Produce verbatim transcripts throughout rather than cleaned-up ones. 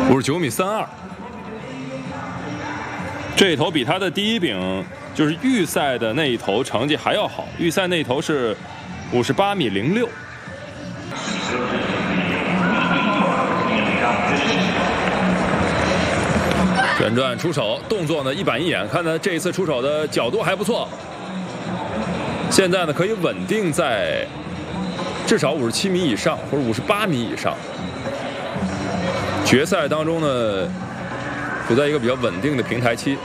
五十九米三二。这一头比他的第一柄就是预赛的那一头成绩还要好，预赛那一头是五十八米零六。旋转出手，动作呢一板一眼，看他这一次出手的角度还不错。现在呢可以稳定在至少五十七米以上，或者五十八米以上。决赛当中呢，处在一个比较稳定的平台期。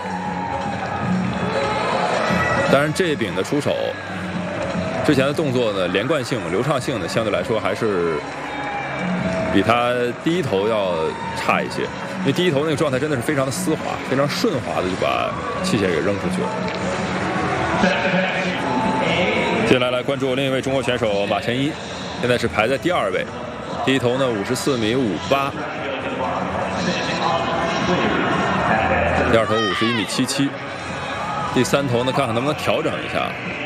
当然，这一柄的出手，之前的动作呢，连贯性、流畅性呢，相对来说还是比他第一头要差一些。因为第一头那个状态真的是非常的丝滑，非常顺滑的就把器械给扔出去了。接下来来关注另一位中国选手马晨一，现在是排在第二位，第一头呢五十四米五八，第二头五十一米七七，第三头呢看看能不能调整一下。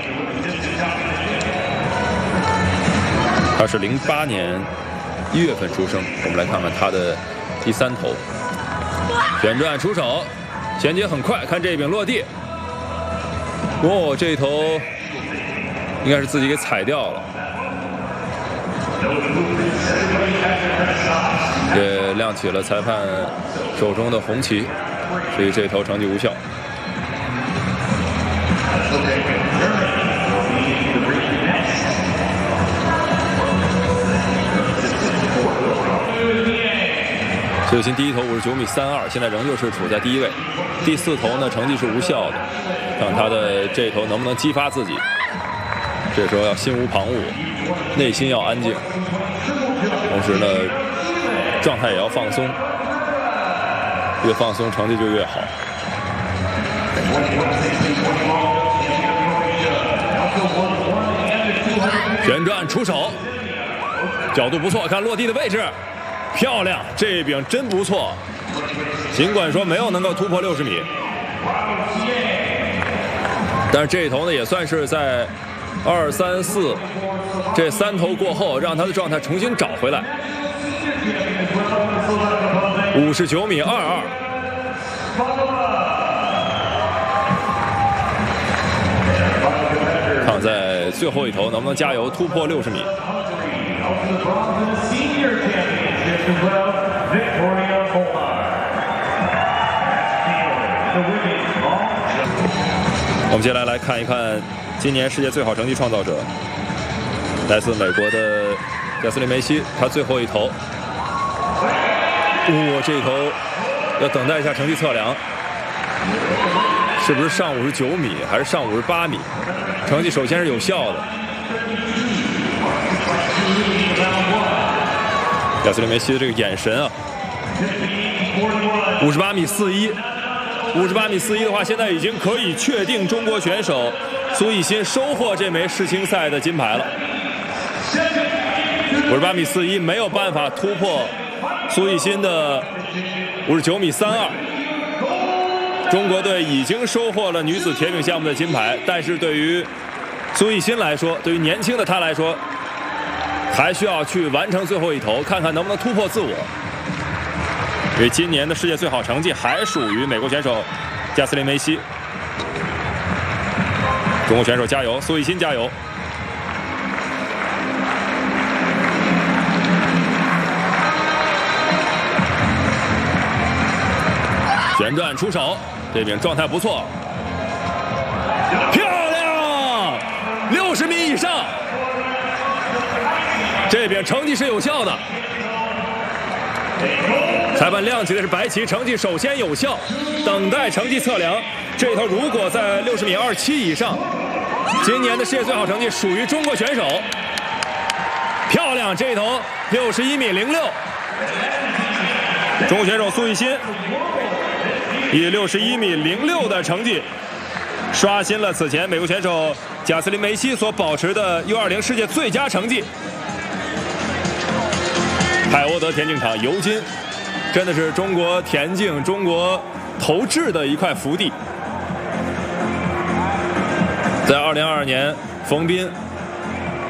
他是零八年一月份出生，我们来看看他的第三头。旋转出手，衔接很快，看这一柄落地。哦，这一头应该是自己给踩掉了，也亮起了裁判手中的红旗，所以这头成绩无效。苏雨欣第一头五十九米三二，现在仍旧是处在第一位。第四头呢，成绩是无效的，看他的这头能不能激发自己。这时候要心无旁骛，内心要安静，同时呢，状态也要放松。越放松，成绩就越好。旋转出手，角度不错，看落地的位置。漂亮，这一柄真不错。尽管说没有能够突破六十米，但是这一头呢也算是在二三四这三头过后，让他的状态重新找回来。五十九米二二，看在最后一头能不能加油突破六十米。我们接下来来看一看今年世界最好成绩创造者，来自美国的贾斯汀梅西，他最后一头，哇、哦，这一头要等待一下成绩测量，是不是上五十九米还是上五十八米？成绩首先是有效的。贾斯汀梅西的这个眼神啊，五十八米四一，五十八米四一的话，现在已经可以确定中国选手苏奕欣收获这枚世青赛的金牌了。五十八米四一没有办法突破苏奕欣的五十九米三二。中国队已经收获了女子铁饼项目的金牌，但是对于苏奕欣来说，对于年轻的她来说，还需要去完成最后一头，看看能不能突破自我。因为今年的世界最好成绩还属于美国选手贾斯汀梅西。中国选手加油，苏奕欣加油！旋转出手，这柄状态不错，漂亮，六十米以上。这边成绩是有效的，裁判亮起的是白旗，成绩首先有效，等待成绩测量。这头如果在六十米二七以上，今年的世界最好成绩属于中国选手。漂亮，这头六十一米零六，中国选手苏奕欣以六十一米零六的成绩，刷新了此前美国选手贾斯汀梅西所保持的 U 二十 世界最佳成绩。海沃德田径场尤金，真的是中国田径、中国投掷的一块福地。在二零二二年，冯彬